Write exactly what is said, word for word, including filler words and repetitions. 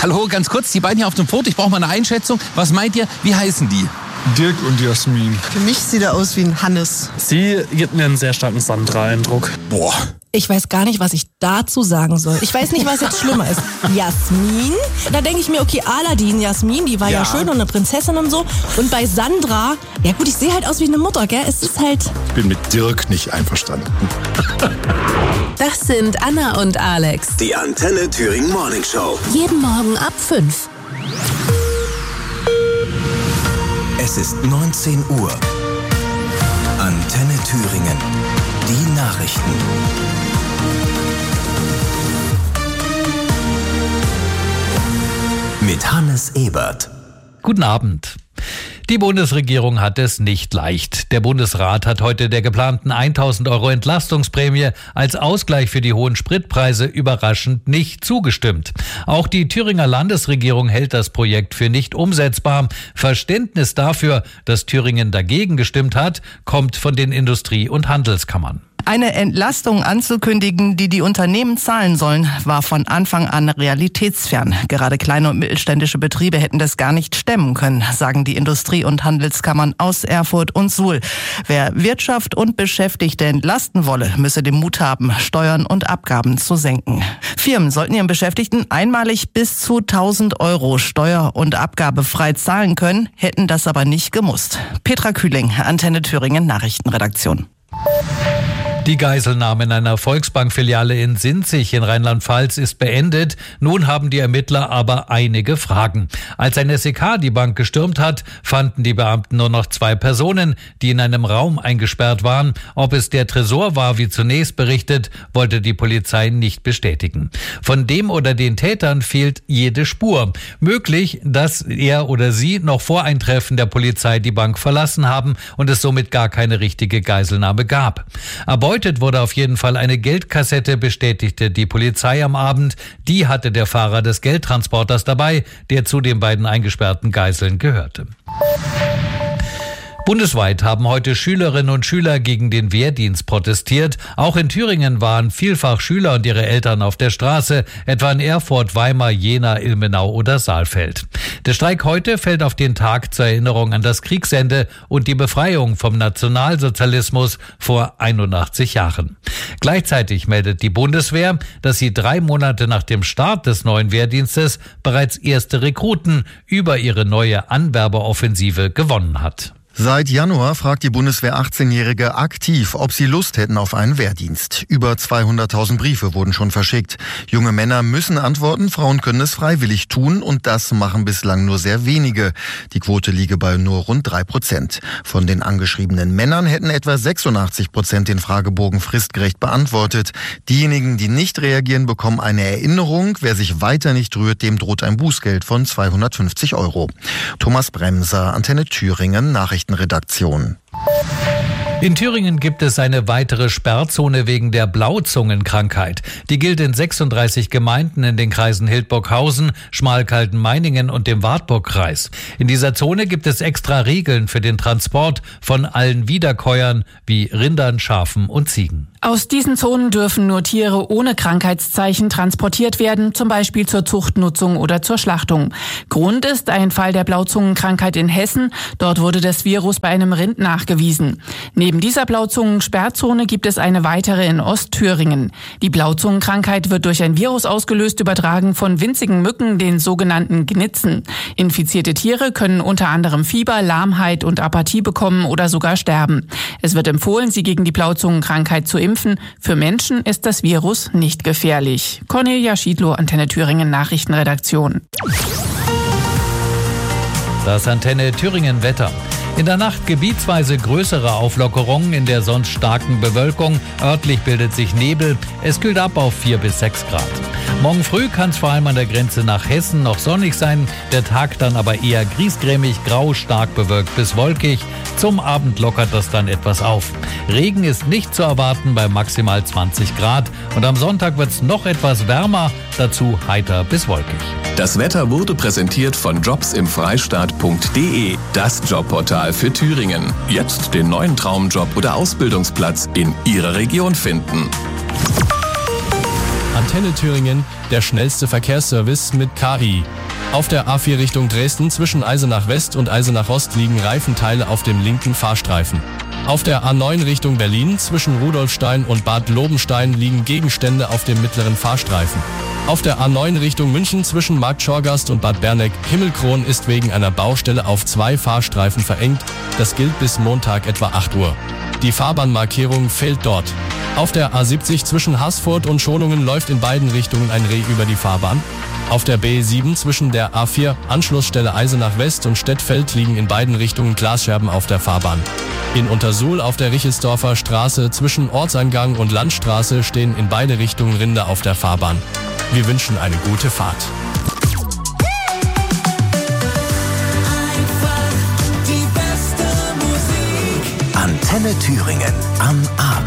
Hallo, ganz kurz, die beiden hier auf dem Foto, ich brauche mal eine Einschätzung. Was meint ihr, wie heißen die? Dirk und Jasmin. Für mich sieht er aus wie ein Hannes. Sie gibt mir einen sehr starken Sandra-Eindruck. Boah. Ich weiß gar nicht, was ich dazu sagen soll. Ich weiß nicht, was jetzt schlimmer ist. Jasmin? Da denke ich mir, okay, Aladdin, Jasmin, die war ja. ja schön und eine Prinzessin und so. Und bei Sandra, ja gut, ich sehe halt aus wie eine Mutter, gell? Es ist halt... Ich bin mit Dirk nicht einverstanden. Das sind Anna und Alex. Die Antenne Thüringen Morning Show. Jeden Morgen ab fünf. Es ist neunzehn Uhr. Antenne Thüringen. Die Nachrichten. Mit Hannes Ebert. Guten Abend. Die Bundesregierung hat es nicht leicht. Der Bundesrat hat heute der geplanten tausend Euro Entlastungsprämie als Ausgleich für die hohen Spritpreise überraschend nicht zugestimmt. Auch die Thüringer Landesregierung hält das Projekt für nicht umsetzbar. Verständnis dafür, dass Thüringen dagegen gestimmt hat, kommt von den Industrie- und Handelskammern. Eine Entlastung anzukündigen, die die Unternehmen zahlen sollen, war von Anfang an realitätsfern. Gerade kleine und mittelständische Betriebe hätten das gar nicht stemmen können, sagen die Industrie- und Handelskammern aus Erfurt und Suhl. Wer Wirtschaft und Beschäftigte entlasten wolle, müsse den Mut haben, Steuern und Abgaben zu senken. Firmen sollten ihren Beschäftigten einmalig bis zu tausend Euro steuer- und abgabefrei zahlen können, hätten das aber nicht gemusst. Petra Kühling, Antenne Thüringen Nachrichtenredaktion. Die Geiselnahme in einer Volksbank-Filiale in Sinzig in Rheinland-Pfalz ist beendet. Nun haben die Ermittler aber einige Fragen. Als ein S E K die Bank gestürmt hat, fanden die Beamten nur noch zwei Personen, die in einem Raum eingesperrt waren. Ob es der Tresor war, wie zunächst berichtet, wollte die Polizei nicht bestätigen. Von dem oder den Tätern fehlt jede Spur. Möglich, dass er oder sie noch vor Eintreffen der Polizei die Bank verlassen haben und es somit gar keine richtige Geiselnahme gab. Erbeutet wurde auf jeden Fall eine Geldkassette, bestätigte die Polizei am Abend. Die hatte der Fahrer des Geldtransporters dabei, der zu den beiden eingesperrten Geiseln gehörte. Bundesweit haben heute Schülerinnen und Schüler gegen den Wehrdienst protestiert. Auch in Thüringen waren vielfach Schüler und ihre Eltern auf der Straße, etwa in Erfurt, Weimar, Jena, Ilmenau oder Saalfeld. Der Streik heute fällt auf den Tag zur Erinnerung an das Kriegsende und die Befreiung vom Nationalsozialismus vor einundachtzig Jahren. Gleichzeitig meldet die Bundeswehr, dass sie drei Monate nach dem Start des neuen Wehrdienstes bereits erste Rekruten über ihre neue Anwerbeoffensive gewonnen hat. Seit Januar fragt die Bundeswehr achtzehnjährige aktiv, ob sie Lust hätten auf einen Wehrdienst. Über zweihunderttausend Briefe wurden schon verschickt. Junge Männer müssen antworten, Frauen können es freiwillig tun und das machen bislang nur sehr wenige. Die Quote liege bei nur rund drei Prozent. Von den angeschriebenen Männern hätten etwa sechsundachtzig Prozent den Fragebogen fristgerecht beantwortet. Diejenigen, die nicht reagieren, bekommen eine Erinnerung. Wer sich weiter nicht rührt, dem droht ein Bußgeld von zweihundertfünfzig Euro. Thomas Bremser, Antenne Thüringen, Nachrichten Redaktion. In Thüringen gibt es eine weitere Sperrzone wegen der Blauzungenkrankheit. Die gilt in sechsunddreißig Gemeinden in den Kreisen Hildburghausen, Schmalkalden-Meiningen und dem Wartburgkreis. In dieser Zone gibt es extra Regeln für den Transport von allen Wiederkäuern wie Rindern, Schafen und Ziegen. Aus diesen Zonen dürfen nur Tiere ohne Krankheitszeichen transportiert werden, zum Beispiel zur Zuchtnutzung oder zur Schlachtung. Grund ist ein Fall der Blauzungenkrankheit in Hessen. Dort wurde das Virus bei einem Rind nachgewiesen. Neben dieser Blauzungen-Sperrzone gibt es eine weitere in Ostthüringen. Die Blauzungenkrankheit wird durch ein Virus ausgelöst, übertragen von winzigen Mücken, den sogenannten Gnitzen. Infizierte Tiere können unter anderem Fieber, Lahmheit und Apathie bekommen oder sogar sterben. Es wird empfohlen, sie gegen die Blauzungenkrankheit zu impfen. Für Menschen ist das Virus nicht gefährlich. Cornelia Schiedlow, Antenne Thüringen Nachrichtenredaktion. Das Antenne Thüringen Wetter. In der Nacht gebietsweise größere Auflockerungen in der sonst starken Bewölkung. Örtlich bildet sich Nebel. Es kühlt ab auf vier bis sechs Grad. Morgen früh kann es vor allem an der Grenze nach Hessen noch sonnig sein. Der Tag dann aber eher griesgrämig, grau, stark bewölkt bis wolkig. Zum Abend lockert das dann etwas auf. Regen ist nicht zu erwarten bei maximal zwanzig Grad. Und am Sonntag wird es noch etwas wärmer, dazu heiter bis wolkig. Das Wetter wurde präsentiert von jobs im freistaat punkt de, das Jobportal für Thüringen. Jetzt den neuen Traumjob oder Ausbildungsplatz in Ihrer Region finden. Antenne Thüringen der schnellste Verkehrsservice mit K I. Auf der A vier Richtung Dresden zwischen Eisenach West und Eisenach Ost liegen Reifenteile auf dem linken Fahrstreifen. Auf der A neun Richtung Berlin zwischen Rudolfstein und Bad Lobenstein liegen Gegenstände auf dem mittleren Fahrstreifen. Auf der A neun Richtung München zwischen Markt Schorgast und Bad Berneck Himmelkron ist wegen einer Baustelle auf zwei Fahrstreifen verengt. Das gilt bis Montag etwa acht Uhr. Die Fahrbahnmarkierung fehlt dort. Auf der A siebzig zwischen Haßfurt und Schonungen läuft in beiden Richtungen ein Reh über die Fahrbahn. Auf der B sieben zwischen der A vier Anschlussstelle Eisenach West und Stettfeld liegen in beiden Richtungen Glasscherben auf der Fahrbahn. In Untersuhl auf der Richelsdorfer Straße zwischen Ortseingang und Landstraße stehen in beide Richtungen Rinder auf der Fahrbahn. Wir wünschen eine gute Fahrt. Antenne Thüringen am Abend.